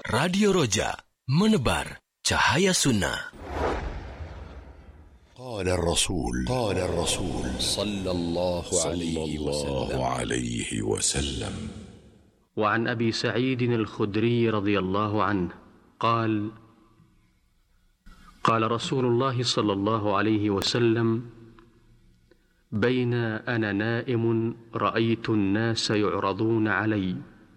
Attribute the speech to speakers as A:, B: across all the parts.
A: Radio Roja, menebar cahaya sunnah.
B: قال الرسول صلى الله عليه وسلم
C: وعن أبي سعيد الخدري رضي الله عنه قال قال رسول الله صلى الله عليه وسلم بين أنا نائم رأيت الناس يعرضون علي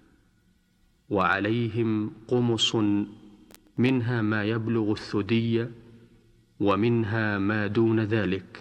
C: وعليهم قمص منها ما يبلغ الثدي ومنها ما دون ذلك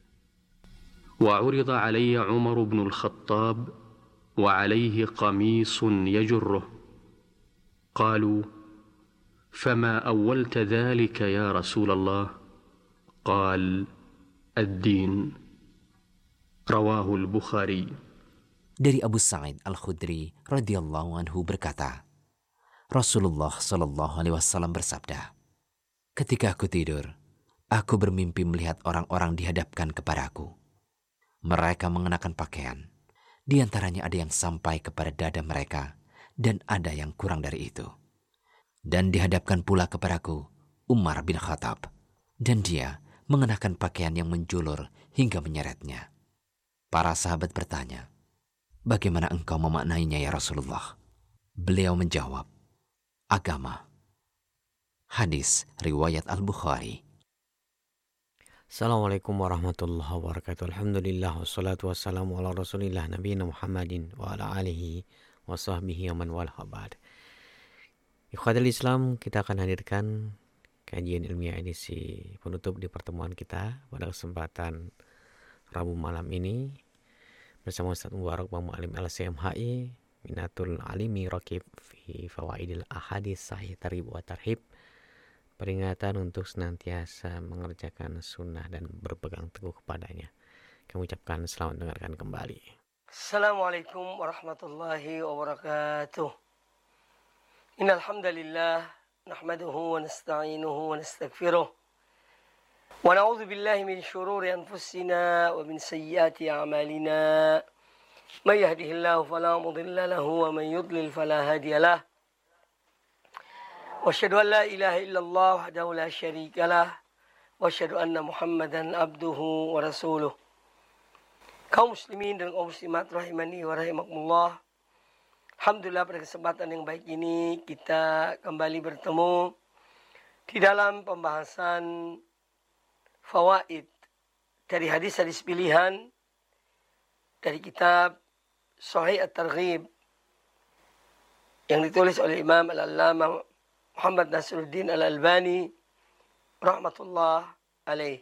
C: وعرض علي عمر بن الخطاب وعليه قميص يجره قالوا فما أولت ذلك يا رسول الله قال الدين رواه البخاري.
D: Dari Abu Sa'id Al-Khudri radhiyallahu anhu berkata, Rasulullah sallallahu alaihi wasallam bersabda, ketika aku tidur, aku bermimpi melihat orang-orang dihadapkan kepadaku. Mereka mengenakan pakaian. Di antaranya ada yang sampai kepada dada mereka dan ada yang kurang dari itu. Dan dihadapkan pula kepadaku Umar bin Khattab, dan dia mengenakan pakaian yang menjulur hingga menyeretnya. Para sahabat bertanya, bagaimana engkau memaknainya ya Rasulullah? Beliau menjawab, agama. Hadis riwayat Al-Bukhari.
E: Assalamualaikum warahmatullahi wabarakatuh. Alhamdulillah wassalatu wassalamu ala rasulillah nabiyina Muhammadin wa ala alihi wa sahbihi wa man walah ba'd. Ikhwatul Islam, kita akan hadirkan kajian ilmiah edisi penutup di pertemuan kita pada kesempatan Rabu malam ini bersama Ustaz Mubarak Bang Mu'alim LCMHI Minatul Alimi Raqib fi Fawaidil Ahadits Sahih Targhib wa Tarhib, peringatan untuk senantiasa mengerjakan sunnah dan berpegang teguh kepadanya. Kami ucapkan selamat mendengarkan kembali.
F: Assalamualaikum warahmatullahi wabarakatuh. Innal hamdalillah nahmaduhu wa nasta'inuhu wa nastaghfiruh wa na'udzu billahi min shururi anfusina wa min sayyiati a'malina. May yahdihillahu fala mudilla lahu wa may yudlil fala hadiyalah. وأشهد أن لا إله إلا الله وحده لا شريك له وأشهد أن محمدا عبده ورسوله. Kaum muslimin dan kaum muslimat rahimani wa rahimakumullah. Alhamdulillah, pada kesempatan yang baik ini kita kembali bertemu di dalam pembahasan fawaid dari hadis-hadis pilihan dari kitab Sahih At-Targhib yang ditulis oleh Imam Al-Allamah Muhammad Nasiruddin Al-Albani rahmatullah alaih.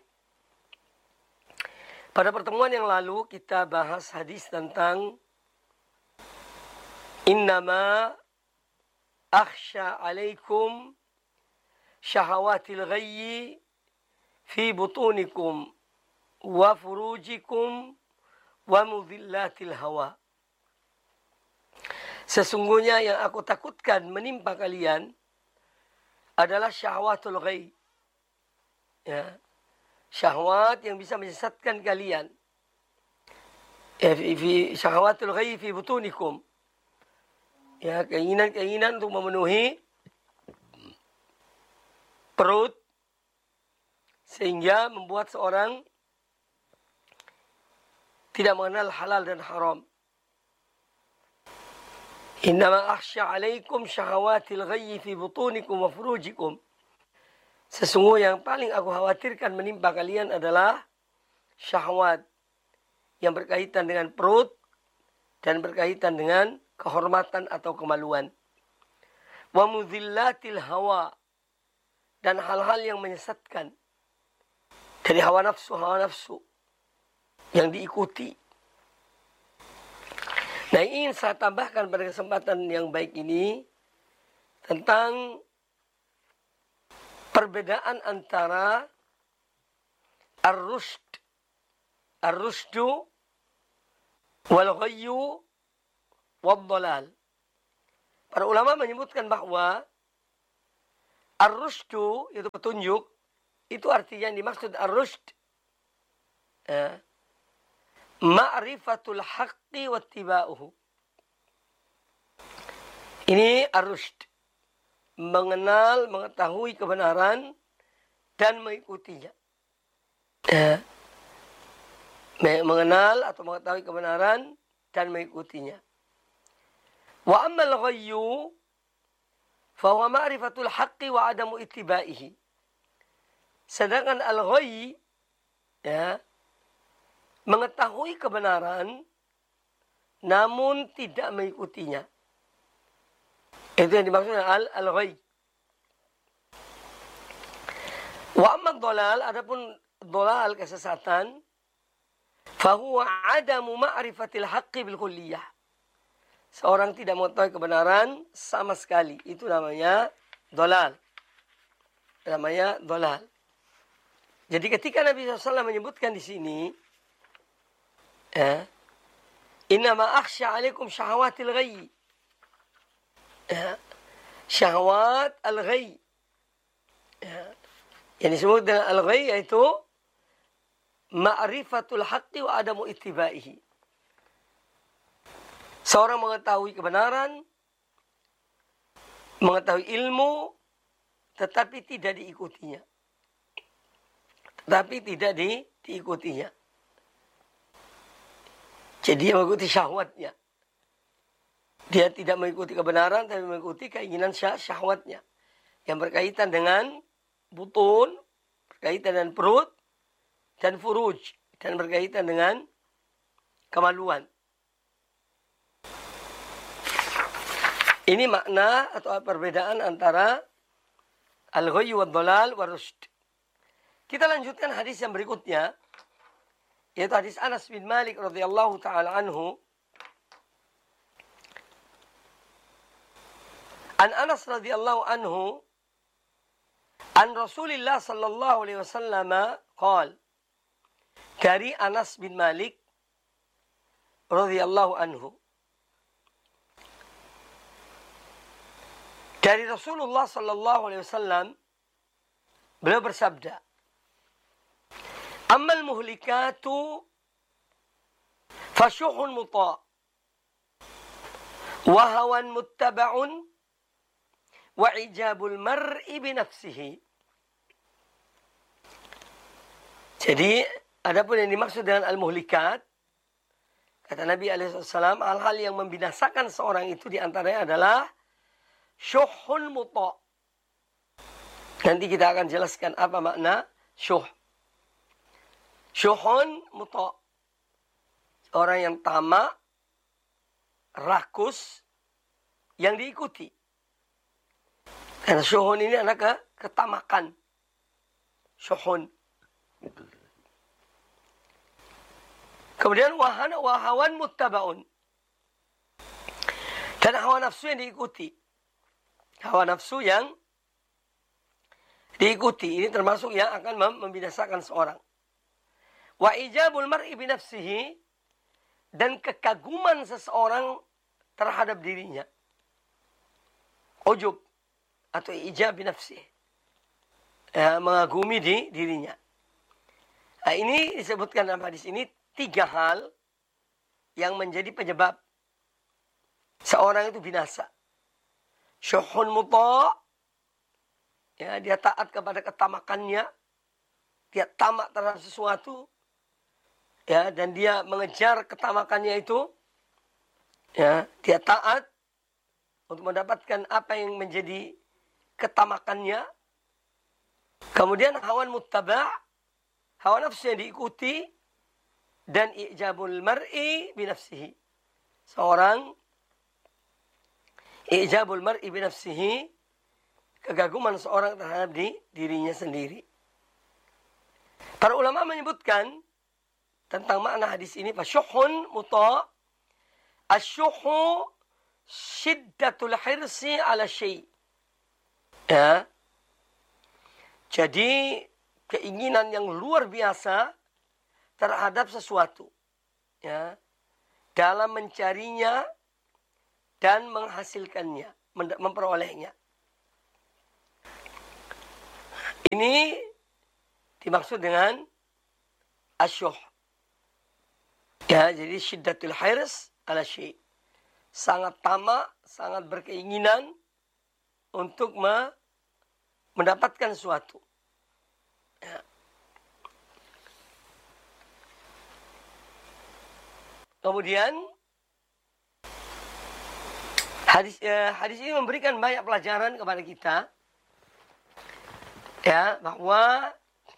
F: Pada pertemuan yang lalu kita bahas hadis tentang innama akhsha alaikum syahawatil ghayyi fi butunikum wa furujikum wa mudhillatil hawa. Sesungguhnya yang aku takutkan menimpa kalian adalah syahwatul ghayy. Ya. Syahwat yang bisa menyesatkan kalian. Syahwatul ghayy fi butunikum. Ya, keinginan-keinginan untuk memenuhi perut sehingga membuat seorang tidak mengenal halal dan haram. Innama akhsha alaikum syahawatil ghayyi fi butunikum wa furujikum. Sesungguhnya yang paling aku khawatirkan menimpa kalian adalah syahwat yang berkaitan dengan perut dan berkaitan dengan kehormatan atau kemaluan. Wa mudhillatil hawa, dan hal-hal yang menyesatkan dari hawa nafsu yang diikuti. Nah, ingin saya tambahkan pada kesempatan yang baik ini tentang perbedaan antara ar-rushdu wal ghayyu wad dhalal. Para ulama menyebutkan bahwa ar-rushdu itu petunjuk, itu artinya yang dimaksud ar-rushd ma'rifatul haqqi wattiba'uhu. Ini ar-rushd. mengenal, mengetahui kebenaran dan mengikutinya. Mengenal atau mengetahui kebenaran dan mengikutinya. Wa ammal ghayyu fa huwa ma'rifatul haqqi wa adamu ittibaihi. Sedangkan al-ghayy, ya, mengetahui kebenaran namun tidak mengikutinya. Itu yang dimaksud dengan al-ghayy. Wa amma dhalal, adapun dhalal, kesesatan, fahuwa adamu ma'rifatil haqqi bil kulliyah. Seorang tidak mengetahui kebenaran sama sekali. Itu namanya dhalal. Namanya dhalal. Jadi ketika Nabi SAW menyebutkan di sini, innama akhsha alaikum syahawatil ghayy. Syahwat al-ghayy. Yang disebut dengan al-ghayy yaitu ma'rifatul haqqi wa adamu ittibaihi. Seorang mengetahui kebenaran, mengetahui ilmu, tetapi tidak diikutinya. Diikutinya. Jadi dia mengikuti syahwatnya. Dia tidak mengikuti kebenaran, tapi mengikuti keinginan syahwatnya. Yang berkaitan dengan butun, berkaitan dengan perut, dan furuj. Dan berkaitan dengan kemaluan. Ini makna atau perbedaan antara al-ghayy wa dhalal wa rushd. Kita lanjutkan hadis yang berikutnya, yaitu hadis Anas bin Malik radhiyallahu taala anhu. An Anas radhiyallahu anhu an Rasulillah sallallahu alaihi wasallam qala, dari Anas bin Malik radhiyallahu anhu, dari Rasulullah sallallahu alaihi wasallam, beliau bersabda, ammal muhlikatu fasyuhun muta' wa hawan muttaba'un wa ijabul mar'i binafsihi. Jadi adapun yang dimaksud dengan al-muhlikat, kata Nabi alaihissalam, hal-hal yang membinasakan seorang itu diantaranya adalah syuhun muta'. Nanti kita akan jelaskan apa makna syuh. Syuhun muta', orang yang tamak, rakus, yang diikuti. Karena syuhun ini adalah ketamakan. Syuhun. Kemudian wahawan muttaba'un. Dan hawa nafsu yang diikuti. Hawa nafsu yang diikuti. Ini termasuk yang akan membinasakan seorang. Wa ijabul mar'i binafsihi, dan kekaguman seseorang terhadap dirinya. Ujub atau ijab binafsihi, mengagumi dirinya. Nah, ini disebutkan dalam hadis ini 3 hal yang menjadi penyebab seorang itu binasa. Syuhun muta', ya, dia taat kepada ketamakannya, dia tamak terhadap sesuatu. Ya, dan dia mengejar ketamakannya itu, ya, dia taat untuk mendapatkan apa yang menjadi ketamakannya. Kemudian hawan muttaba', hawa nafsu yang diikuti, dan ijabul mar'i binafsihi. Seorang ijabul mar'i binafsihi, kegaguman seorang terhadap dirinya sendiri. Para ulama menyebutkan tentang makna hadis ini, fasyuhun muta', asyuhu syiddatul hirsi ala syai'. Ya. Jadi keinginan yang luar biasa terhadap sesuatu. Ya. Dalam mencarinya dan menghasilkannya, memperolehnya. Ini dimaksud dengan asyuh. Ya, jadi syiddatul hirs ala syai'. Sangat tamak, sangat berkeinginan untuk mendapatkan sesuatu. Ya. Kemudian hadis ini memberikan banyak pelajaran kepada kita, ya, bahwa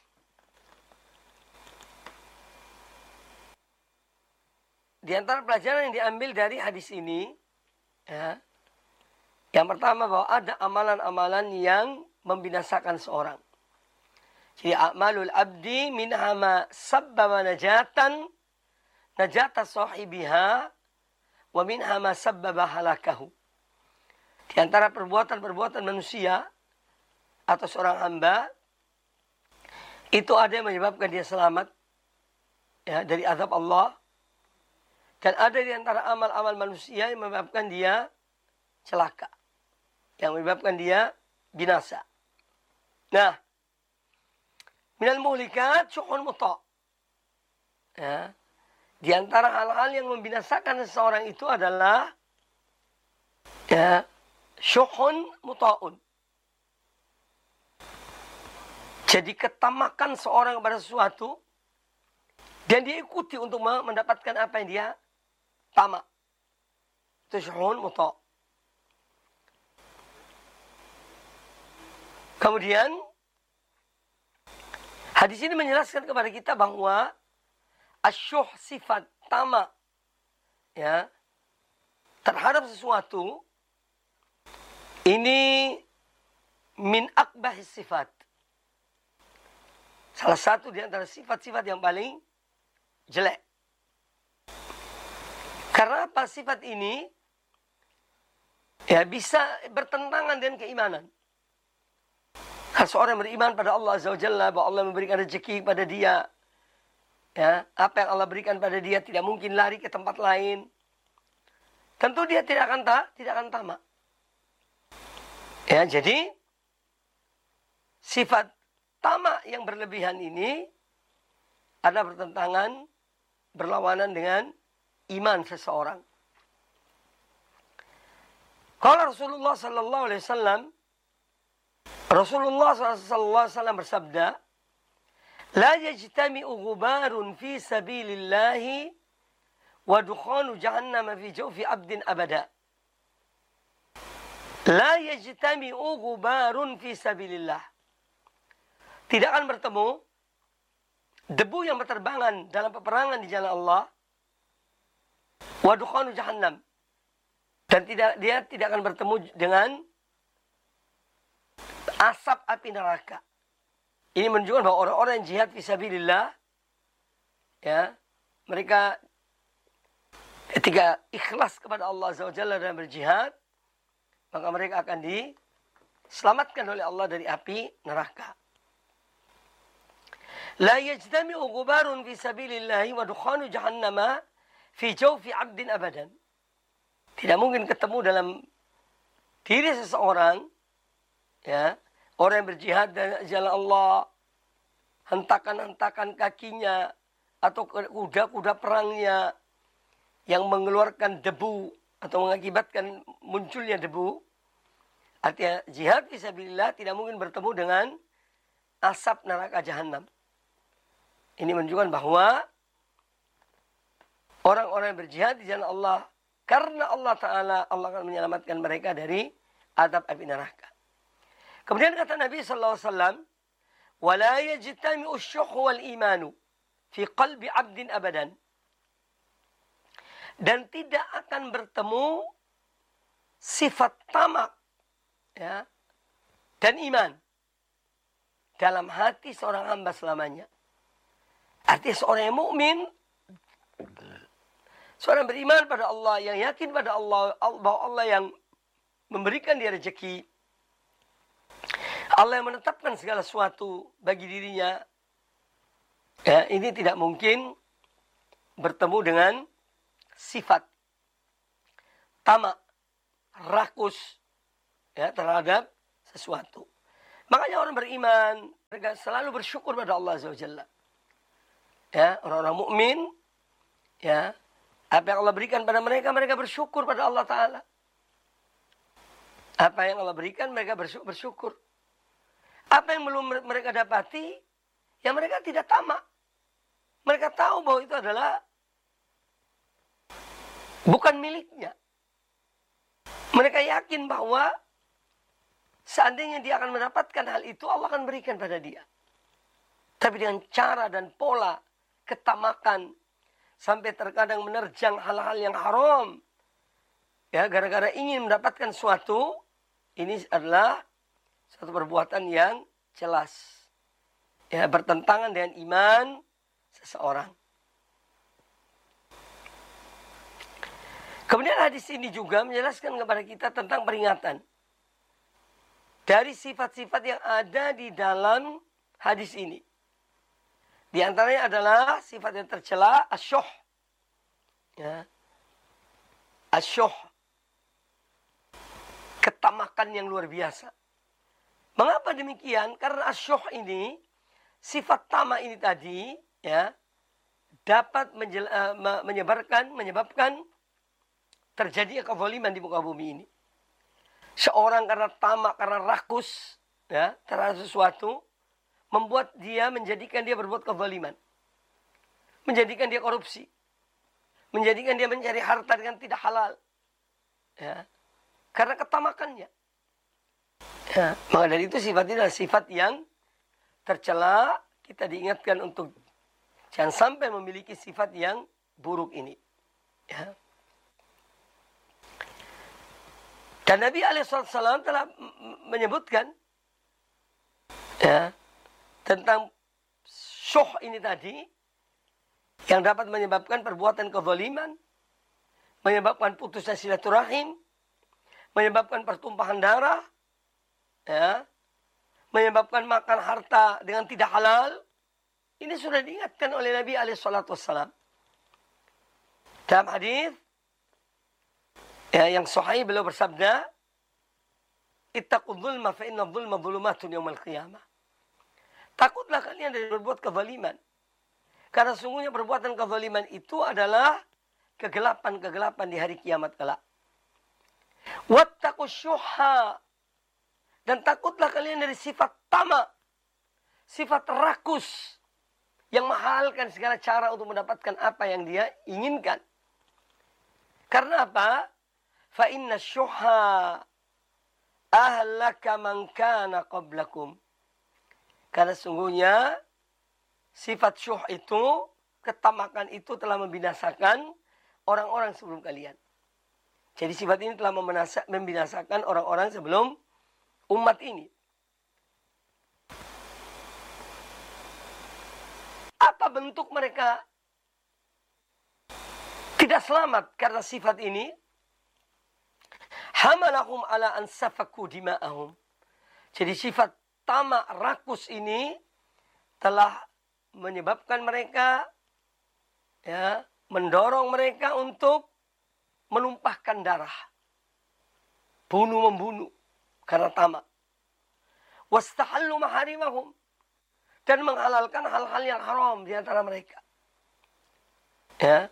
F: di antara pelajaran yang diambil dari hadis ini, ya, yang pertama bahwa ada amalan-amalan yang membinasakan seorang. Jadi a'malul abdi minha ma sabbaba najata sahibiha wa minha ma sabbaba halakahu. Di antara perbuatan-perbuatan manusia atau seorang hamba itu ada yang menyebabkan dia selamat, ya, dari azab Allah, dan ada di antara amal-amal manusia yang menyebabkan dia celaka, yang menyebabkan dia binasa. Nah, minal muhlikat syuhun muta'. Ya. Di antara hal-hal yang membinasakan seseorang itu adalah, ya, syuhun muta'un. Jadi ketamakan seorang kepada sesuatu dan dia ikuti untuk mendapatkan apa yang dia tamak. Itu syuhun muta'. Kemudian hadis ini menjelaskan kepada kita bahwa asyuh, sifat tamak, ya, terhadap sesuatu ini min akbahis sifat. Salah satu di antara sifat-sifat yang paling jelek. Karena apa? Sifat ini, ya, bisa bertentangan dengan keimanan. Kalau seorang beriman pada Allah Azza wa Jalla, bahwa Allah memberikan rezeki pada dia, ya, apa yang Allah berikan pada dia tidak mungkin lari ke tempat lain. Tentu dia tidak akan tamak. Ya, jadi sifat tamak yang berlebihan ini ada bertentangan, berlawanan dengan iman seseorang. Kalau Rasulullah sallallahu alaihi wasallam, Rasulullah sallallahu alaihi wasallam bersabda, la yajtami'u ghubarun fi sabilillahi wa dukhanu jahannam fi jawfi 'abdin abada. La yajtami'u ghubarun fi sabilillah. Tidak akan bertemu debu yang berterbangan dalam peperangan di jalan Allah, wa dukhanu jahannam, dan dia tidak akan bertemu dengan asap api neraka. Ini menunjukkan bahwa orang-orang yang jihad fisabilillah, ya, mereka ketika ikhlas kepada Allah Azza wa Jalla dan berjihad, maka mereka akan diselamatkan oleh Allah dari api neraka. La yajtami'u ghubarun fi sabilillahi wa dukhanu jahannama fi jawfi 'abdin abadan. Tidak mungkin ketemu dalam diri seseorang, ya, orang yang berjihad dan jalan Allah, hentakan-hentakan kakinya atau kuda-kuda perangnya yang mengeluarkan debu atau mengakibatkan munculnya debu. Artinya jihad fisabilillah tidak mungkin bertemu dengan asap neraka jahanam. Ini menunjukkan bahwa orang-orang yang berjihad di jalan Allah, karena Allah Ta'ala, Allah akan menyelamatkan mereka dari azab api neraka. Kemudian kata Nabi SAW, وَلَا يَجْتَمِعُ الشُّحُ وَالْإِيمَانُ فِي قَلْبِ عَبْدٍ أَبَدًا. Dan tidak akan bertemu sifat tamak, ya, dan iman dalam hati seorang hamba selamanya. Artinya seorang yang mukmin, seorang beriman pada Allah, yang yakin pada Allah, bahwa Allah yang memberikan dia rezeki, Allah yang menetapkan segala sesuatu bagi dirinya, ya, ini tidak mungkin bertemu dengan sifat tamak, rakus, ya, terhadap sesuatu. Makanya orang beriman, mereka selalu bersyukur pada Allah Azza wa Jalla. Ya, orang-orang mukmin, ya, apa yang Allah berikan pada mereka, mereka bersyukur pada Allah Ta'ala. Apa yang Allah berikan mereka bersyukur. Apa yang belum mereka dapati, ya mereka tidak tamak. Mereka tahu bahwa itu adalah bukan miliknya. Mereka yakin bahwa seandainya dia akan mendapatkan hal itu, Allah akan berikan pada dia. Tapi dengan cara dan pola ketamakan, sampai terkadang menerjang hal-hal yang haram. Ya, gara-gara ingin mendapatkan suatu, ini adalah satu perbuatan yang jelas. Ya, bertentangan dengan iman seseorang. Kemudian hadis ini juga menjelaskan kepada kita tentang peringatan. Dari sifat-sifat yang ada di dalam hadis ini. Di antaranya adalah sifat yang tercela, asyuh. Ya. Asyuh. Ketamakan yang luar biasa. Mengapa demikian? Karena asyuh ini, sifat tamak ini tadi, ya, dapat menyebabkan terjadi kezaliman di muka bumi ini. Seorang karena tamak, karena rakus, ya, terhadap sesuatu, membuat dia, menjadikan dia berbuat kezaliman. Menjadikan dia korupsi. Menjadikan dia mencari harta dengan tidak halal. Ya. Karena ketamakannya. Ya. Maka dari itu sifat ini adalah sifat yang tercela. Kita diingatkan untuk jangan sampai memiliki sifat yang buruk ini. Ya. Dan Nabi SAW telah menyebutkan, ya, tentang syuh ini tadi, yang dapat menyebabkan perbuatan kezaliman, menyebabkan putusnya silaturahim, menyebabkan pertumpahan darah, ya, menyebabkan makan harta dengan tidak halal. Ini sudah diingatkan oleh Nabi SAW. Dalam hadis, ya, yang sahih beliau bersabda, ittaqul zulma fa inna zulma zulumatun yaumil qiyamah. Takutlah kalian dari berbuat kezaliman. Karena sungguhnya perbuatan kezaliman itu adalah kegelapan-kegelapan di hari kiamat kelak. Wattaqus syuhha. Dan takutlah kalian dari sifat tamak, sifat rakus, yang menghalalkan segala cara untuk mendapatkan apa yang dia inginkan. Karena apa? Fa inna syuhha ahlaka man kana qablakum. Karena sungguhnya sifat syuh itu, ketamakan itu telah membinasakan orang-orang sebelum kalian. Jadi sifat ini telah membinasakan orang-orang sebelum umat ini. Apa bentuk mereka tidak selamat karena sifat ini? Hamalahum ala an safaku dima'ahum. Jadi sifat tamak rakus ini telah menyebabkan mereka, ya, mendorong mereka untuk menumpahkan darah. Bunuh-membunuh karena tamak. Wastahallu maharimahum. Dan menghalalkan hal-hal yang haram di antara mereka. Ya.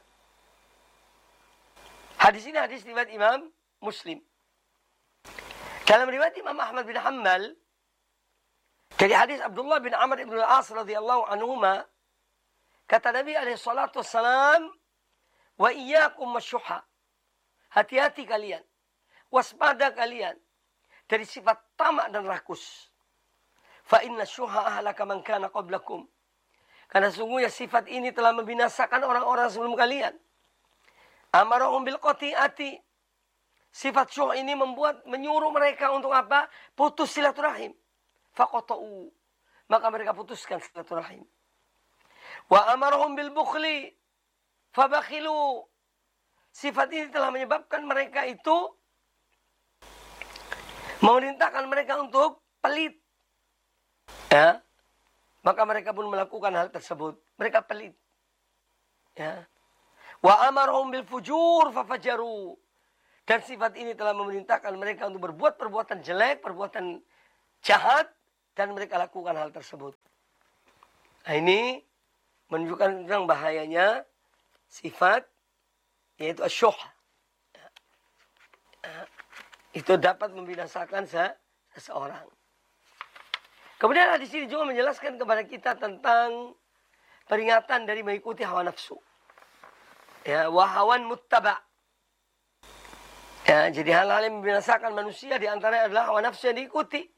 F: Hadis ini hadis riwayat Imam Muslim. Dalam riwayat Imam Ahmad bin Hanbal, dari hadis Abdullah bin Amr ibn al-As radhiyallahu anhuma, kata Nabi alaihi salatu wassalam, wa iyyakum wasyuha. Hati-hati kalian, waspada kalian dari sifat tamak dan rakus. Fa inna syuha ahlaka man kana qablakum. Karena sungguhnya sifat ini telah membinasakan orang-orang sebelum kalian. Amarahum bil qati'ati. Sifat syuh ini menyuruh mereka untuk apa? Putus silaturahim. Faqata'u. Maka mereka putuskan silaturahim. Wa amarahum bil bukhli. Fabakhilu. Sifat ini telah menyebabkan mereka itu memerintahkan mereka untuk pelit. Ya. Maka mereka pun melakukan hal tersebut. Mereka pelit. Ya. Wa amarahum bil fujur fafajaru. Dan sifat ini telah memerintahkan mereka untuk berbuat perbuatan jelek, perbuatan jahat, dan mereka lakukan hal tersebut. Nah, ini menunjukkan tentang bahayanya sifat, yaitu asyuh. itu dapat membinasakan seseorang. Kemudian hadis ini juga menjelaskan kepada kita tentang peringatan dari mengikuti hawa nafsu. Ya, wahawan muttaba. Ya, jadi hal-hal yang membinasakan manusia di antaranya adalah hawa nafsu yang diikuti.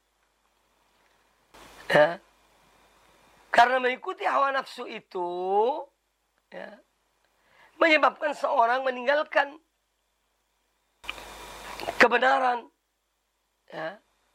F: Ya. Karena mengikuti hawa nafsu itu ya, menyebabkan seorang meninggalkan kebenaran. Ya.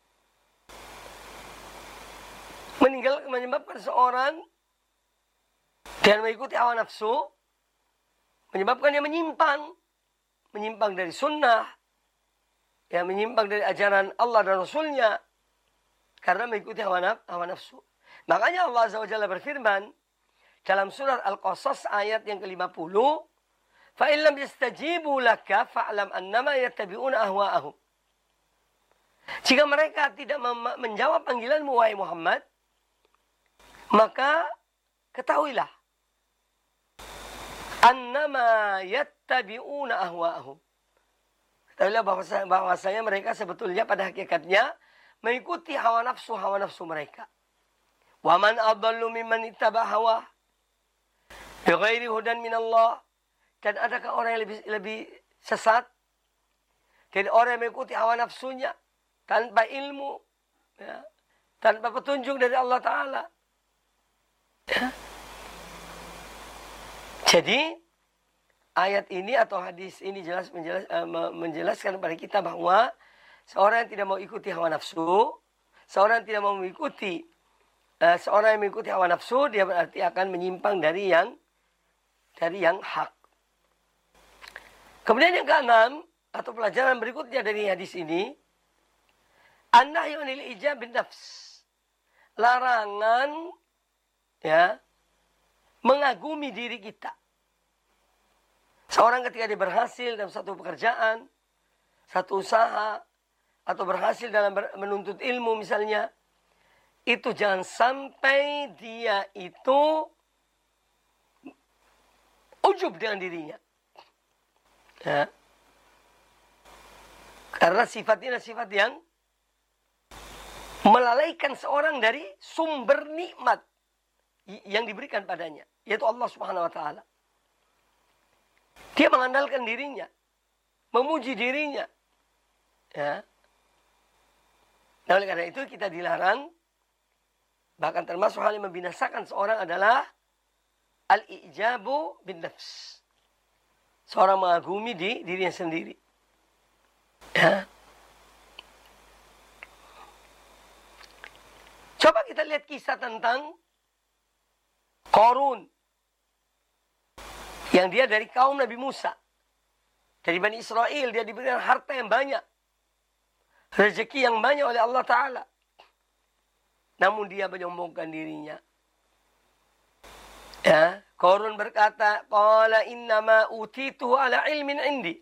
F: Menyebabkan seorang dengan mengikuti hawa nafsu, menyebabkan dia menyimpang dari sunnah, ya, menyimpang dari ajaran Allah dan Rasulnya, karena mengikuti hawa nafsu. Makanya Allah Azza wa Jalla berfirman dalam surat Al-Qasas ayat yang ke-50, "Fa in lam yastajibu laka fa'lam annama yattabi'una ahwa'ahum." Jika mereka tidak menjawab panggilanmu wahai Muhammad, maka ketahuilah annama yattabi'una ahwa'ahum. Ketahuilah bahwasanya mereka sebetulnya pada hakikatnya mengikuti hawa nafsu mereka. Wa man adallu mimman ittaba hawa bighairi hudan minallah. Dan adakah orang yang lebih sesat dari orang yang mengikuti hawa nafsunya tanpa ilmu, ya, tanpa petunjuk dari Allah Ta'ala. Ya. Jadi ayat ini atau hadis ini menjelaskan kepada kita bahwa seorang yang tidak mau ikuti hawa nafsu, seorang yang tidak mau mengikuti seorang yang mengikuti hawa nafsu, dia berarti akan menyimpang dari yang hak. Kemudian yang keenam atau pelajaran berikutnya dari hadis ini, an-nahyu 'anil ijab bin nafs. Larangan ya mengagumi diri kita. Seorang ketika dia berhasil dalam satu pekerjaan, satu usaha, atau berhasil dalam menuntut ilmu misalnya, itu jangan sampai dia itu ujub dengan dirinya. Ya. Karena sifat ini adalah sifat yang melalaikan seorang dari sumber nikmat yang diberikan padanya, yaitu Allah Subhanahu wa Ta'ala. Dia mengandalkan dirinya, memuji dirinya. Ya. Nah, oleh karena itu kita dilarang, bahkan termasuk hal yang membinasakan seorang adalah al-ijabu bin nafs. Seorang mengagumi dirinya sendiri. Ya. Coba kita lihat kisah tentang Qarun. Yang dia dari kaum Nabi Musa. Dari Bani Israel, dia diberikan harta yang banyak. Rezeki yang banyak oleh Allah Ta'ala. Namun dia menyombongkan dirinya. Ya, Qarun berkata, "Qala innama utituhu ala ilmin indi."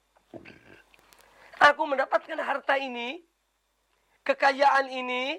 F: Aku mendapatkan harta ini, kekayaan ini,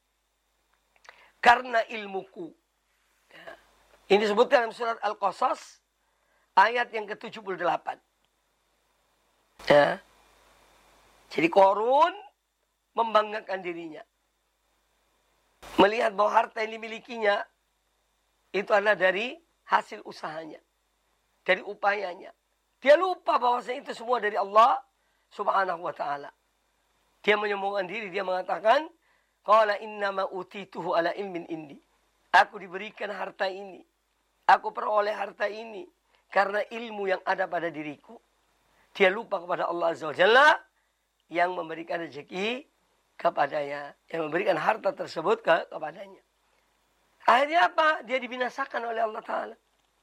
F: karena ilmuku. Ya. Ini disebutkan dalam surat Al-Qasas, ayat yang ke-78. Ya. Jadi Qarun membanggakan dirinya. Melihat bahwa harta yang dimilikinya itu adalah dari hasil usahanya, dari upayanya. Dia lupa bahwasanya itu semua dari Allah Subhanahu wa Ta'ala. Dia menyombongkan diri, dia mengatakan, "Qala innama utituhu ala ilmin indi." Aku diberikan harta ini, aku peroleh harta ini karena ilmu yang ada pada diriku. Dia lupa kepada Allah Azza wa Jalla yang memberikan rezeki kepadanya, yang memberikan harta tersebut kepadanya. Akhirnya apa? Dia dibinasakan oleh Allah Ta'ala.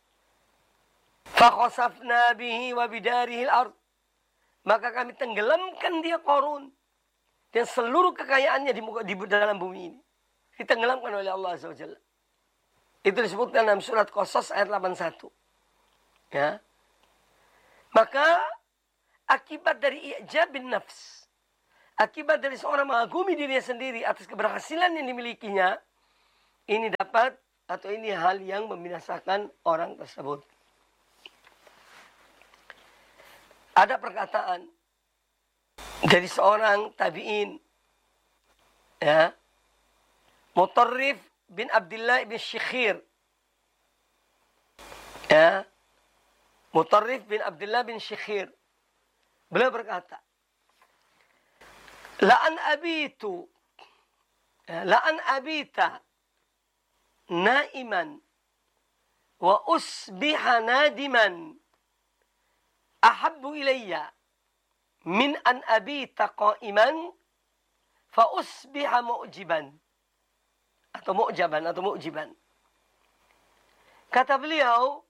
F: فَخَسَفْنَا بِهِ وَبِدَارِهِ الْأَرْضِ. Maka kami tenggelamkan dia Qarun dan seluruh kekayaannya di dalam bumi ini. Ditenggelamkan oleh Allah Azza wa Jalla. Itu disebutkan dalam surat Qasas ayat 81. Ya. Maka akibat dari i'jab bin nafs, akibat dari seorang mengagumi dirinya sendiri atas keberhasilan yang dimilikinya, ini dapat atau ini hal yang membinasakan orang tersebut. Ada perkataan dari seorang tabi'in, ya, Mutarrif bin Abdullah bin Syikhir, ya, Mutarrif bin Abdullah bin Syikhir, beliau berkata, la'an abita naiman wa usbiha nadiman ahabbu ilayya min an abita qa'iman fa usbiha mu'jiban atau mu'jiban. Kata beliau,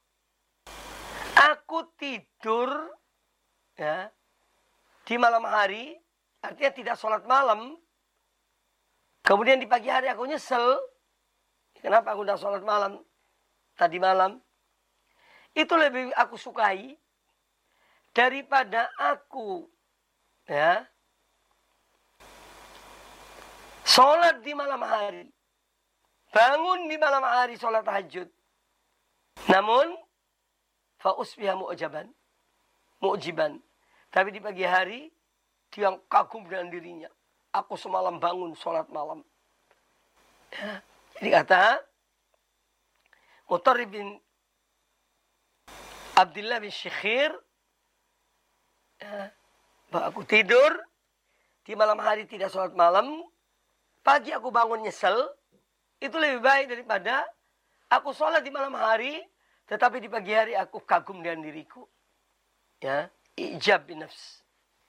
F: aku tidur, ya, di malam hari, artinya tidak sholat malam. Kemudian di pagi hari aku nyesel, kenapa aku tidak sholat malam tadi malam. Itu lebih aku sukai daripada aku, ya, sholat di malam hari, bangun di malam hari sholat tahajud. Namun fa usbiha mu'jiban. Tapi di pagi hari dia kagum dengan dirinya. Aku semalam bangun sholat malam. Ya. Jadi kata Mutarrif bin Abdullah bin Syikhir, ya, bahwa aku tidur di malam hari tidak sholat malam, pagi aku bangun nyesel, itu lebih baik daripada aku sholat di malam hari, tetapi di pagi hari aku kagum dengan diriku. Ya, ijab bin nafs.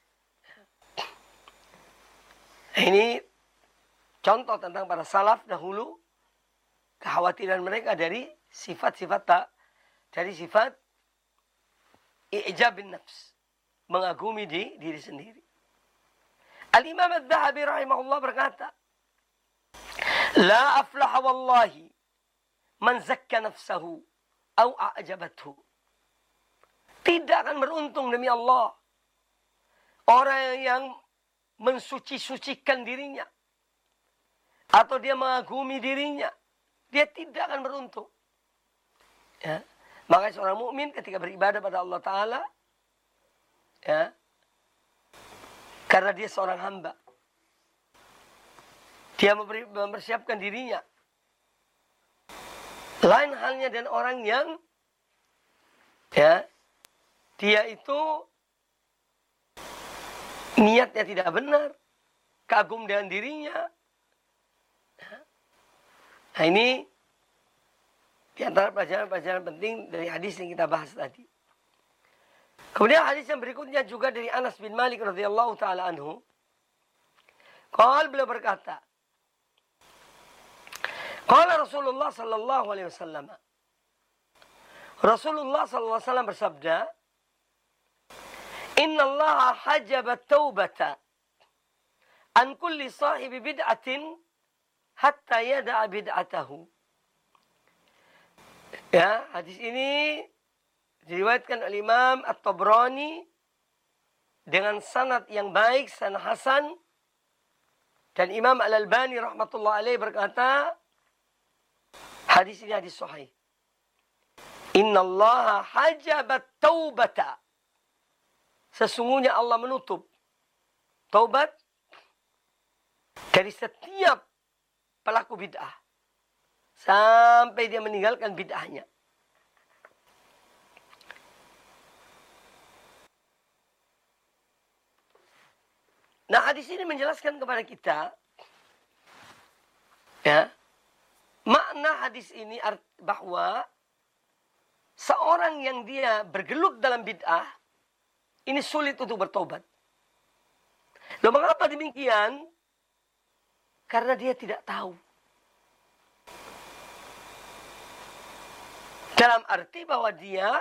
F: Ini contoh tentang para salaf dahulu, kekhawatiran mereka dari sifat-sifat dari sifat ijab bin nafs, mengagumi diri sendiri. Al-Imam Adz-Dzahabi rahimahullah berkata, la aflaha wallahi man zakka nafsahu au a'jabathu. Tidak akan beruntung demi Allah orang yang mensuci-sucikan dirinya atau dia mengagumi dirinya, dia tidak akan beruntung. Ya. Makanya seorang mukmin ketika beribadah pada Allah Ta'ala, ya, karena dia seorang hamba, dia mempersiapkan dirinya. Lain halnya dengan orang yang, ya, dia itu niatnya tidak benar, kagum dengan dirinya. Nah, ini di antara pelajaran-pelajaran penting dari hadis yang kita bahas tadi. Kemudian hadis yang berikutnya juga dari Anas bin Malik radhiyallahu taala anhu. Beliau berkata, qala Rasulullah sallallahu alaihi wasallam. Rasulullah sallallahu alaihi wasallam bersabda, Inna Allah hajaba taubata an kulli sahibi bid'atin hatta yada'a bid'atahu. Ya, hadis ini diriwayatkan oleh Imam At-Tabrani dengan sanad yang baik, sanad hasan, dan Imam Al-Albani rahmatullah alaih berkata, hadis ini hadis sahih. Inna Allah hajaba taubata. Sesungguhnya Allah menutup taubat dari setiap pelaku bid'ah sampai dia meninggalkan bid'ahnya. Nah, hadis ini menjelaskan kepada kita, ya, makna hadis ini bahwa seorang yang dia bergelut dalam bid'ah ini sulit untuk bertobat. Loh, mengapa demikian? Karena dia tidak tahu. Dalam arti bahwa dia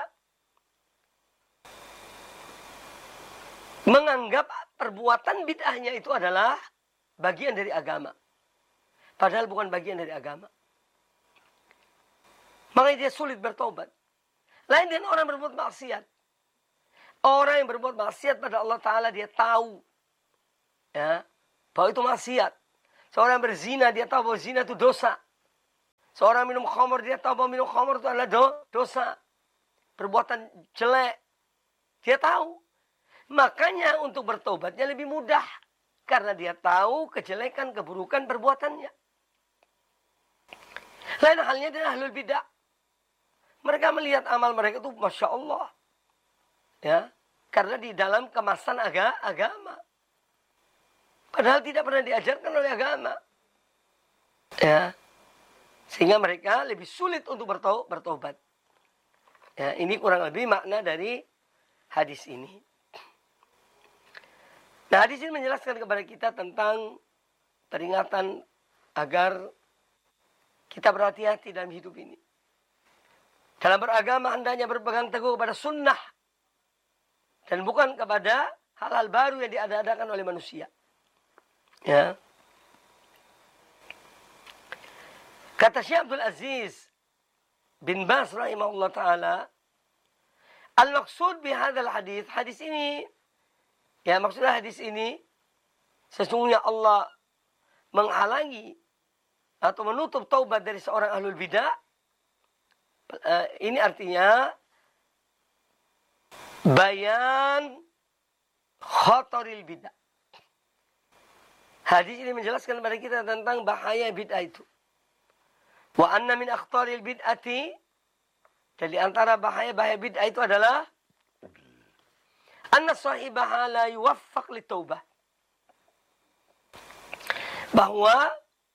F: menganggap perbuatan bid'ahnya itu adalah bagian dari agama. Padahal bukan bagian dari agama. Makanya dia sulit bertobat. Lain dengan orang berbuat maksiat. Orang yang berbuat maksiat pada Allah Ta'ala, dia tahu, ya, bahwa itu maksiat. Seorang yang berzina, dia tahu bahwa zina itu dosa. Seorang minum khamr, dia tahu bahwa minum khamr itu adalah dosa. Perbuatan jelek. Dia tahu. Makanya untuk bertobatnya lebih mudah. Karena dia tahu kejelekan, keburukan perbuatannya. Lain halnya dengan ahlul bidah. Mereka melihat amal mereka itu Masya Allah. Ya, karena di dalam kemasan agama. Padahal tidak pernah diajarkan oleh agama. Ya, sehingga mereka lebih sulit untuk bertobat. Ya, ini kurang lebih makna dari hadis ini. Nah, hadis ini menjelaskan kepada kita tentang peringatan agar kita berhati-hati dalam hidup ini. Dalam beragama hendaknya berpegang teguh kepada sunnah. Dan bukan kepada hal-hal baru yang diada-adakan oleh manusia. Ya. Kata Syekh Abdul Aziz bin Baz rahimahullah ta'ala, al-maqsud bihadzal hadis, hadis ini, ya maksudnya hadis ini, sesungguhnya Allah menghalangi atau menutup taubat dari seorang ahlul bidah. Ini artinya bayan khataril bidah. Hadis ini menjelaskan kepada kita tentang bahaya bid'ah itu. Wa anna min akhtaril bid'ati, dan di antara bahaya-bahaya bid'ah itu adalah anna sahibaha la yuwaffaq litaubah. Bahwa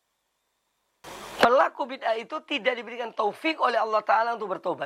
F: pelaku bid'ah itu tidak diberikan taufik oleh Allah Ta'ala untuk bertobat.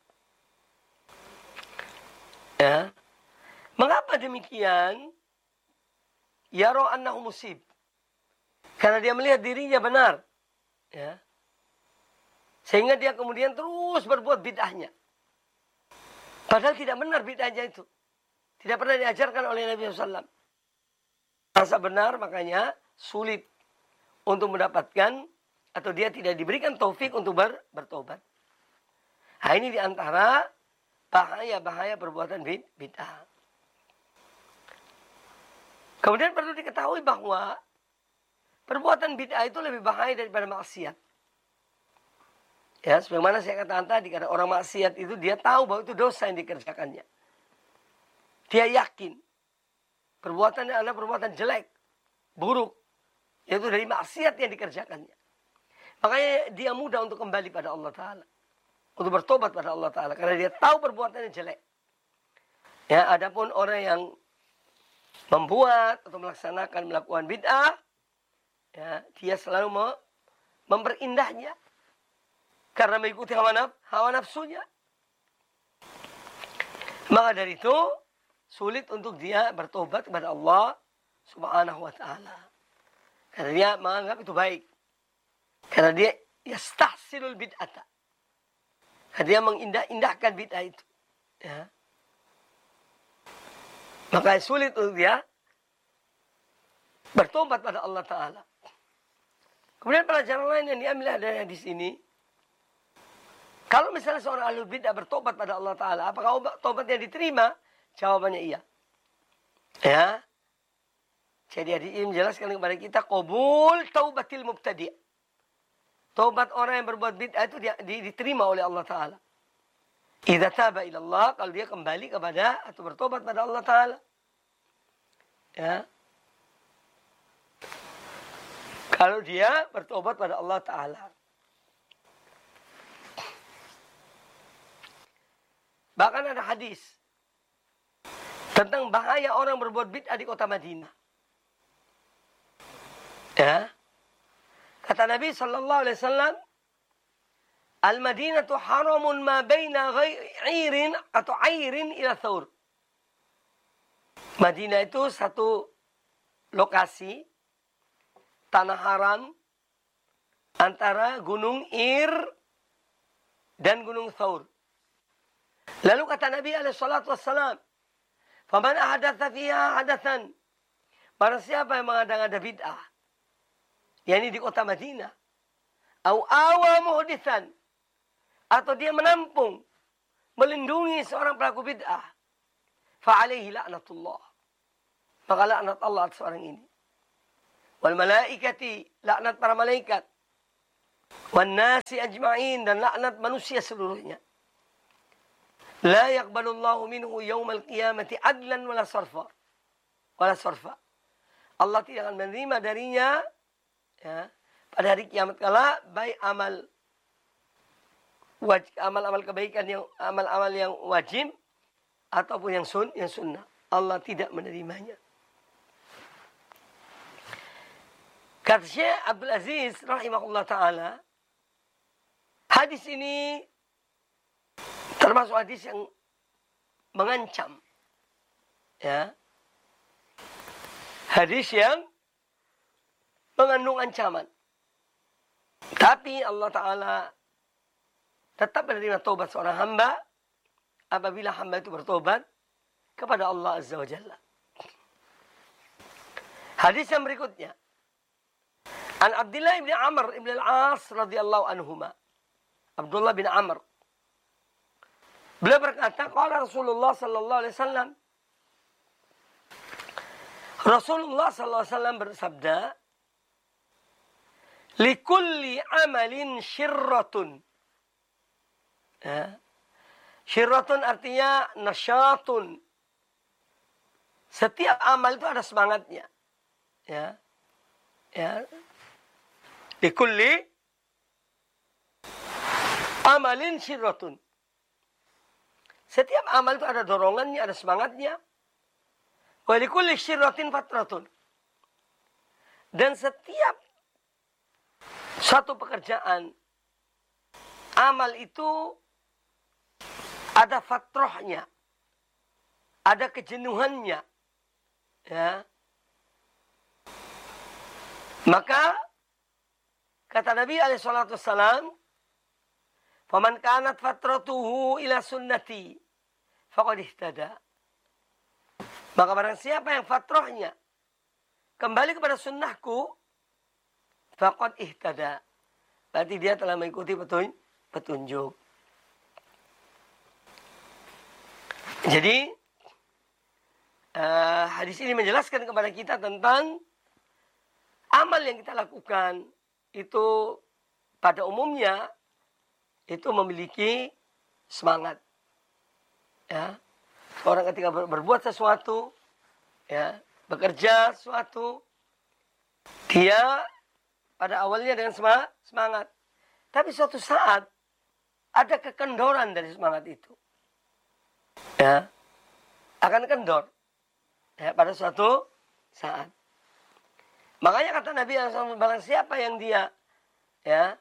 F: Ya. Mengapa demikian? Yara annahu musib. Karena dia melihat dirinya benar. Ya. Sehingga dia kemudian terus berbuat bid'ahnya. Padahal tidak benar bid'ahnya itu. Tidak pernah diajarkan oleh Nabi SAW. Rasa benar makanya sulit untuk mendapatkan, atau dia tidak diberikan taufik untuk bertobat. Nah, ini diantara bahaya-bahaya perbuatan bid'ah. Kemudian perlu diketahui bahwa perbuatan bid'ah itu lebih bahaya daripada maksiat. Ya, sebagaimana saya katakan tadi, karena orang maksiat itu dia tahu bahwa itu dosa yang dikerjakannya. Dia yakin perbuatannya adalah perbuatan jelek, buruk, yaitu dari maksiat yang dikerjakannya. Makanya dia mudah untuk kembali pada Allah Ta'ala, untuk bertobat pada Allah Ta'ala, karena dia tahu perbuatannya jelek. Ya, adapun orang yang membuat atau melakukan bid'ah, ya, dia selalu memperindahnya karena mengikuti hawa nafsunya. Maka dari itu sulit untuk dia bertobat kepada Allah Subhanahu wa Ta'ala, karena dia menganggap itu baik, karena dia yastahsilul bid'ata, karena dia mengindah-indahkan bid'ah itu. Ya. Maka sulit untuk dia bertobat pada Allah Ta'ala. Kemudian pelajaran lain yang diambil dari hadis ini, kalau misalnya seorang ahlul bid'ah bertobat pada Allah Ta'ala, apakah tobatnya diterima? Jawabannya iya. Ya. Jadi hadis ini menjelaskan kepada kita qabul taubatil mubtadi'. Tobat orang yang berbuat bid'ah itu diterima oleh Allah Ta'ala. Idza taba ila Allah, kalau dia kembali kepada atau bertobat pada Allah Ta'ala. Ya. Kalau dia bertobat pada Allah Ta'ala. Bahkan ada hadis tentang bahaya orang berbuat bid'ah di kota Madinah. Ya. Kata Nabi sallallahu alaihi wasallam, Al-Madinatu haramun ma baina ghairin atau airin ila thawr. Madinah itu satu lokasi tanah haram antara Gunung Ir dan Gunung Thawr. Lalu kata Nabi alaihi salatu wassalam, "Faman ahdatsa fiha hadatsan." Barang siapa yang mengada-ngada bid'ah, yakni di kota Madinah, au awa muhditsan, atau dia menampung, melindungi seorang pelaku bid'ah, fa alaihi la'natullah. Maka laknat Allah atas orang ini. Wal malaikati, laknat para malaikat. Wan nasi ajma'in, dan laknat manusia seluruhnya. La yaqbalullahu minhu yawmal qiyamati adlan wala sarfa. Allah tidak akan menerima darinya ya, pada hari kiamat kala baik amal-amal kebaikan yang amal-amal yang wajib ataupun yang sunnah. Allah tidak menerimanya. Kata Syekh Abdul Aziz rahimahullah ta'ala, hadis ini termasuk hadis yang mengancam. Ya. Hadis yang mengandung ancaman. Tapi Allah Ta'ala tetap menerima taubat seorang hamba apabila hamba itu bertobat kepada Allah Azza wa Jalla. Hadis yang berikutnya. An Abdullah bin Amr bin al-As radhiyallahu anhuma. Abdullah bin Amr. Beliau berkata, qala Rasulullah sallallahu alaihi wasallam. Rasulullah sallallahu alaihi wasallam bersabda, likulli amalin syirratun. Ya. Syirratun artinya nasyatun. Setiap amal itu ada semangatnya. Ya. Ya. Likulli amalin syirratun. Setiap amal itu ada dorongannya, ada semangatnya. Wa likulli syirratin fatratun. Dan setiap satu pekerjaan, amal itu ada fatrahnya, ada kejenuhannya. Ya. Maka kata Nabi SAW, faman kanat fatratuhu ila sunnati faqad ihtada. Maka barang siapa yang fatrahnya kembali kepada sunnahku, faqad ihtada. Berarti dia telah mengikuti petunjuk. Jadi hadis ini menjelaskan kepada kita tentang amal yang kita lakukan itu pada umumnya itu memiliki semangat. Ya. Orang ketika berbuat sesuatu, ya, bekerja sesuatu, dia pada awalnya dengan semangat. Tapi suatu saat ada kekendoran dari semangat itu. Ya. Akan kendor. Ya, pada suatu saat. Makanya kata Nabi SAW, barang siapa yang dia ya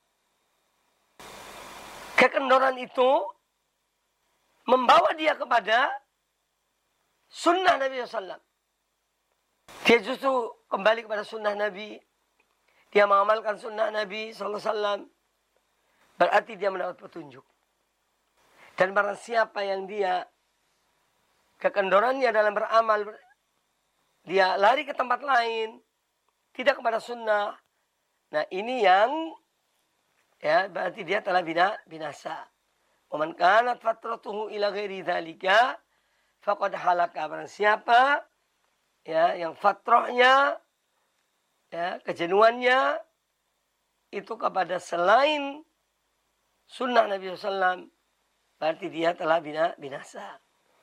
F: kekendoran itu membawa dia kepada sunnah Nabi SAW. Dia justru kembali kepada sunnah Nabi. Dia mengamalkan sunnah Nabi SAW. Berarti dia mendapat petunjuk. Dan barang siapa yang dia kekendorannya dalam beramal, dia lari ke tempat lain, tidak kepada sunnah. Nah ini yang ya berarti dia telah binasa. Waman kanat fatratuhu ila ghairi dzalika faqad halaka. Barang siapa ya yang fatrahnya ya kejenuhannya itu kepada selain sunnah Nabi SAW, berarti dia telah binasa.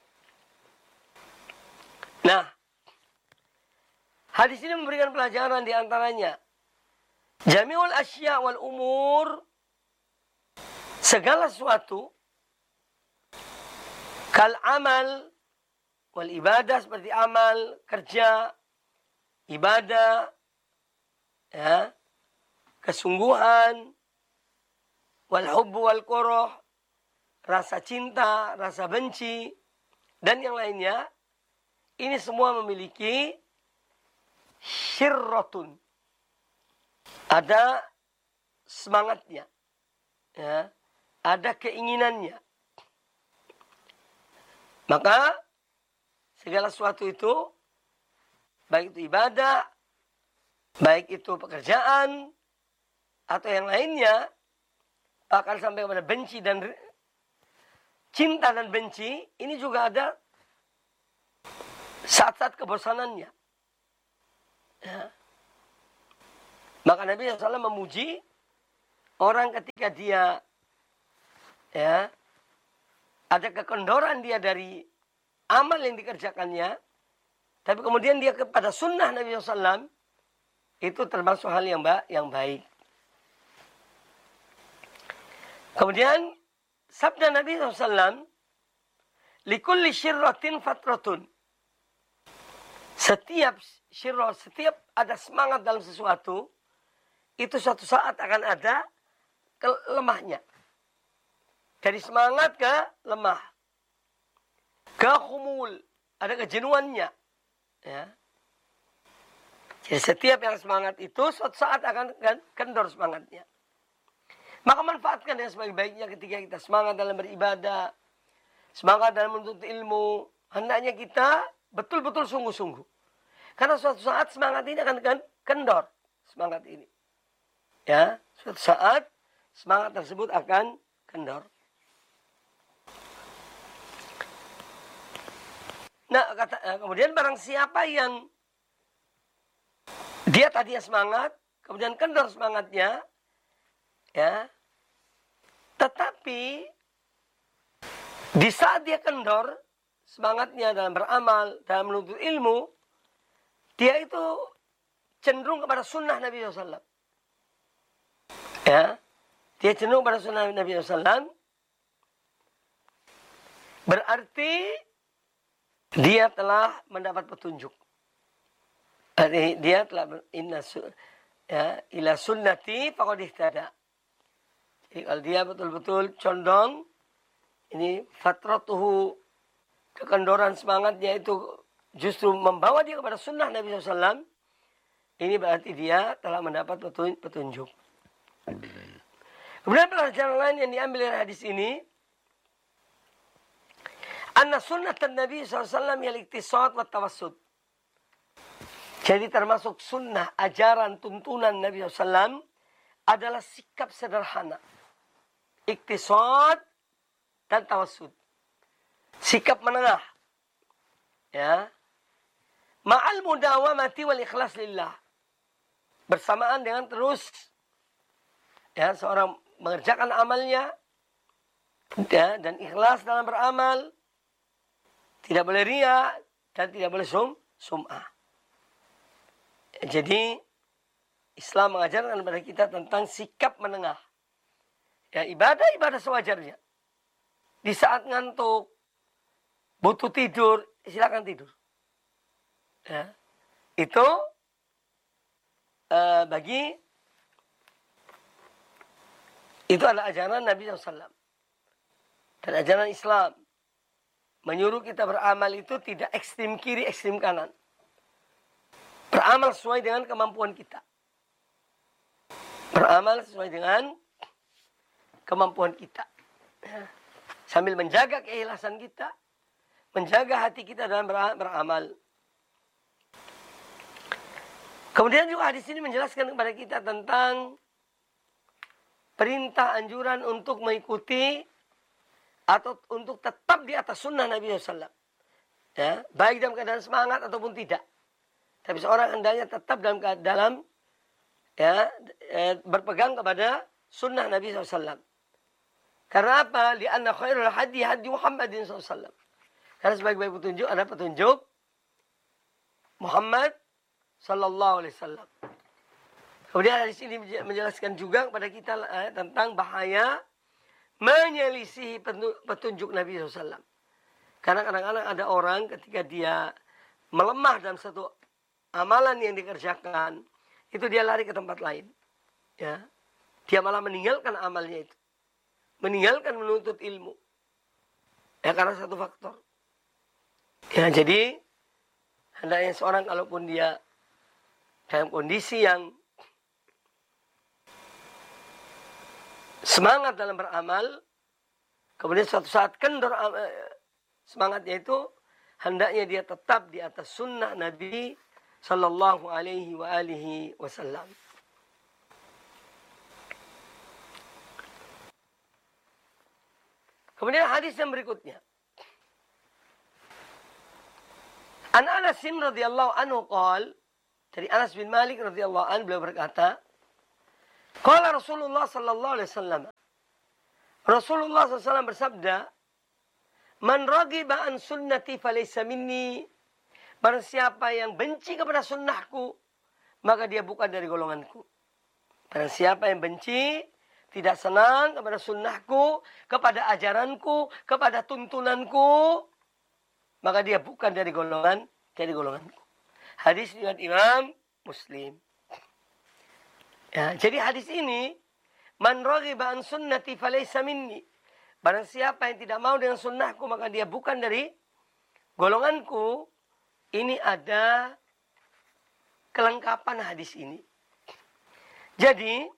F: Nah, hadis ini memberikan pelajaran di antaranya jami'ul asya wal umur, segala sesuatu, kal amal wal ibadah, seperti amal, kerja, ibadah, ya, kesungguhan, wal hubbu wal koroh, rasa cinta, rasa benci, dan yang lainnya, ini semua memiliki syirratun. Ada semangatnya. Ya, ada keinginannya. Maka segala sesuatu itu, baik itu ibadah, baik itu pekerjaan, atau yang lainnya, bahkan sampai kepada benci dan cinta dan benci, ini juga ada saat-saat kebosanannya. Ya. Maka Nabi SAW memuji orang ketika dia ya ada kekendoran dia dari amal yang dikerjakannya, tapi kemudian dia kepada sunnah Nabi SAW, itu termasuk hal yang baik. Kemudian sabda Nabi SAW, likulli syirratin fatratun. Setiap syirrah, setiap ada semangat dalam sesuatu, itu suatu saat akan ada lemahnya. Dari semangat ke lemah. Ke khumul, ada kejenuhannya. Ya. Jadi setiap yang semangat itu suatu saat akan kendor semangatnya. Maka manfaatkan yang sebaik-baiknya ketika kita semangat dalam beribadah, semangat dalam menuntut ilmu. Hendaknya kita betul-betul sungguh-sungguh. Karena suatu saat semangat ini akan kendor. Semangat ini. Ya, suatu saat semangat tersebut akan kendor. Nah, kemudian barang siapa yang dia tadinya semangat, kemudian kendor semangatnya, ya, tetapi di saat dia kendor semangatnya dalam beramal, dalam menuntut ilmu, dia itu cenderung kepada sunnah Nabi SAW. Ya, dia cenderung kepada sunnah Nabi SAW. Berarti dia telah mendapat petunjuk. Dia telah ila sunnati faqad ihtada. Jadi kalau dia betul-betul condong, ini fatratuhu, kekendoran semangatnya itu justru membawa dia kepada sunnah Nabi SAW, ini berarti dia telah mendapat petunjuk. Kemudian pelajaran lain yang diambil dari hadis ini, anna sunnatan Nabi SAW yal-iktisad wa tawassud. Jadi termasuk sunnah, ajaran, tuntunan Nabi SAW adalah sikap sederhana. Iktisad dan tawassud. Sikap menengah. Ya. Ma'al mudawamati wal ikhlas lillah. Bersamaan dengan terus ya, seorang mengerjakan amalnya ya, dan ikhlas dalam beramal. Tidak boleh riya dan tidak boleh sum'ah. Jadi Islam mengajarkan kepada kita tentang sikap menengah. Ya, ibadah sewajarnya. Di saat ngantuk, butuh tidur, silakan tidur. Ya. Itu itu adalah ajaran Nabi SAW. Dan ajaran Islam menyuruh kita beramal itu tidak ekstrim kiri, ekstrim kanan. Beramal sesuai dengan kemampuan kita. Beramal sesuai dengan kemampuan kita. Sambil menjaga keikhlasan kita, menjaga hati kita dalam beramal. Kemudian juga hadis ini menjelaskan kepada kita tentang perintah anjuran untuk mengikuti atau untuk tetap di atas sunnah Nabi SAW. Ya, baik dalam keadaan semangat ataupun tidak. Tapi seorang hendaknya tetap dalam berpegang kepada sunnah Nabi SAW. Karena apa? Lianna khairul hadi Muhammadin SAW. Karena sebaik-baik petunjuk ada petunjuk Muhammad Sallallahu Alaihi Wasallam. Kemudian hadis ini menjelaskan juga kepada kita tentang bahaya menyelisihi petunjuk Nabi SAW. Karena kadang-kadang ada orang ketika dia melemah dalam satu amalan yang dikerjakan, itu dia lari ke tempat lain. Ya, dia malah meninggalkan amalnya itu, meninggalkan menuntut ilmu. Ya, karena satu faktor. Ya, jadi hendaknya seorang kalaupun dia dalam kondisi yang semangat dalam beramal, kemudian suatu saat kendor semangatnya itu, hendaknya dia tetap di atas sunnah Nabi Sallallahu Alaihi Wasallam. Kemudian hadis yang berikutnya, An Anas radhiyallahu anhu qala, dari Anas bin Malik radhiyallahu anhu, beliau berkata, qala Rasulullah sallallahu alaihi wasallam, Rasulullah SAW bersabda, Man raghiba an sunnati falaysa minni. Barang siapa yang benci kepada sunnahku, maka dia bukan dari golonganku. Barang siapa yang benci, tidak senang kepada sunnahku, kepada ajaranku, kepada tuntunanku, maka dia bukan dari golonganku. Hadis riwayat Imam Muslim. Ya, jadi hadis ini, man raghiba an sunnati falaysa minni. Barang siapa yang tidak mau dengan sunnahku, maka dia bukan dari golonganku. Ini ada kelengkapan hadis ini. Jadi,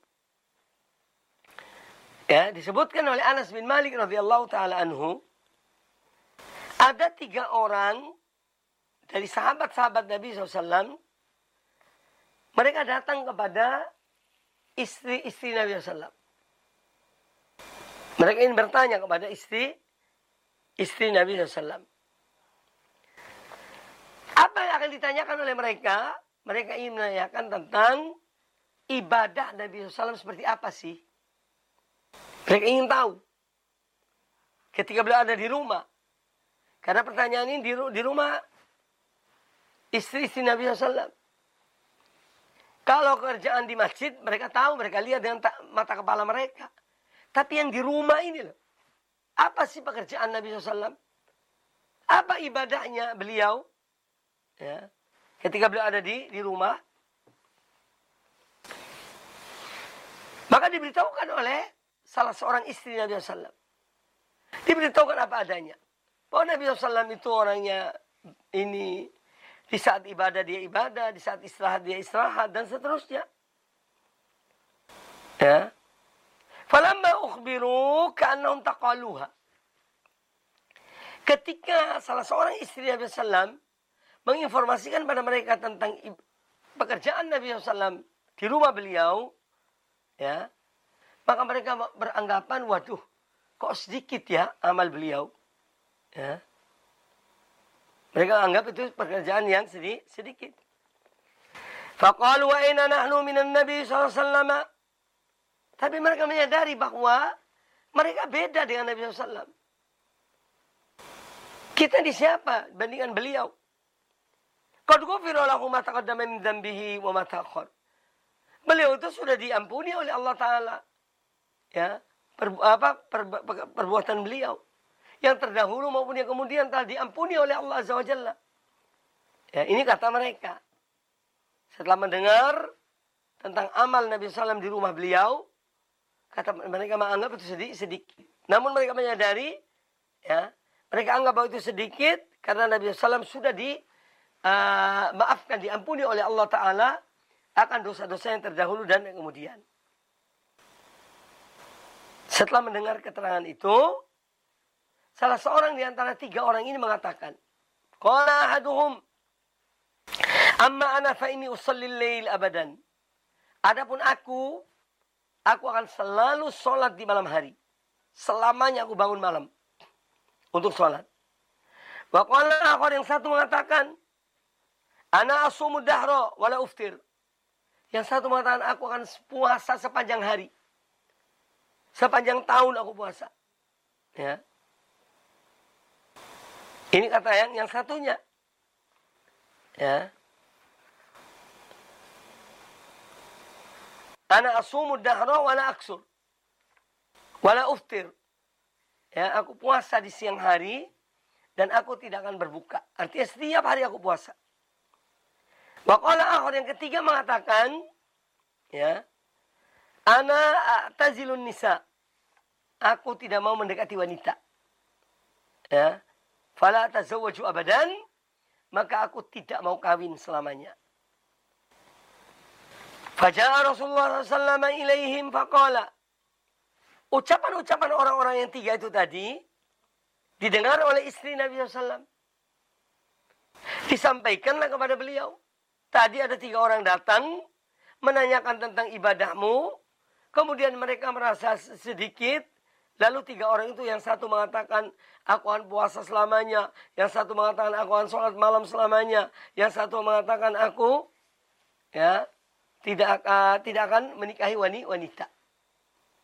F: ya, disebutkan oleh Anas bin Malik radhiyallahu taala anhu, ada 3 orang dari sahabat-sahabat Nabi SAW, mereka datang kepada istri-istri Nabi SAW. Mereka ingin bertanya kepada istri Nabi SAW. Apa yang akan ditanyakan oleh mereka? Mereka ingin menanyakan tentang ibadah Nabi SAW seperti apa sih? Mereka ingin tahu. Ketika beliau ada di rumah. Karena pertanyaan ini di rumah istri-istri Nabi SAW. Kalau kerjaan di masjid, mereka tahu, mereka lihat dengan mata kepala mereka. Tapi yang di rumah ini loh. Apa sih pekerjaan Nabi SAW? Apa ibadahnya beliau? Ya. Ketika beliau ada di rumah. Maka diberitahukan oleh salah seorang istri Nabi SAW. Diberitahukan apa adanya. Bahwa Nabi SAW itu orangnya ini. Di saat ibadah dia ibadah. Di saat istirahat dia istirahat. Dan seterusnya. Ya. Falamma ukhbiru ka'annahum taqaluha. Ketika salah seorang istri Nabi SAW menginformasikan pada mereka tentang pekerjaan Nabi SAW di rumah beliau, ya, maka mereka beranggapan, waduh, kok sedikit ya amal beliau. Ya. Mereka anggap itu pekerjaan yang sedikit. Faqalu wa aina nahnu minan Nabi SAW. Tapi mereka menyadari bahwa mereka beda dengan Nabi SAW. Kita di siapa bandingkan beliau? Qad ghufira lahu ma taqaddama min dhanbihi wa ma ta'akhkhar. Beliau itu sudah diampuni oleh Allah Ta'ala. Ya, perbuatan beliau. Yang terdahulu maupun yang kemudian telah diampuni oleh Allah Azza wa Jalla. Ya, ini kata mereka. Setelah mendengar tentang amal Nabi SAW di rumah beliau, kata mereka menganggap itu sedikit. Namun mereka menyadari, ya, mereka anggap bahwa itu sedikit karena Nabi SAW sudah maafkan, diampuni oleh Allah Ta'ala akan dosa-dosa yang terdahulu dan yang kemudian. Setelah mendengar keterangan itu, salah seorang di antara 3 orang ini mengatakan, qala ahaduhum, amma ana fa inni usallil lail abadan. Adapun aku akan selalu sholat di malam hari. Selamanya aku bangun malam untuk sholat. Wa qala akhar, yang satu mengatakan, ana asumud dahra wala uftir. Yang satu mengatakan, aku akan puasa sepanjang hari. Sepanjang tahun aku puasa. Ya. Ini kata yang satunya. Ya. Ana asumud dahra wala aksur. Wala uftir. Ya, aku puasa di siang hari dan aku tidak akan berbuka. Artinya setiap hari aku puasa. Wa qala akhar, yang ketiga mengatakan, ya, ana a'tazilun nisa. Aku tidak mau mendekati wanita. Ya. Fala tazawwaju abadan, maka aku tidak mau kawin selamanya. Faja'a Rasulullah SAW ilaihim faqala. Ucapan-ucapan orang-orang yang 3 itu tadi didengar oleh istri Nabi SAW. Disampaikanlah kepada beliau. Tadi ada 3 orang datang menanyakan tentang ibadahmu. Kemudian mereka merasa sedikit. Lalu 3 orang itu, yang satu mengatakan aku akan puasa selamanya. Yang satu mengatakan aku akan sholat malam selamanya. Yang satu mengatakan aku, ya, tidak akan menikahi wanita.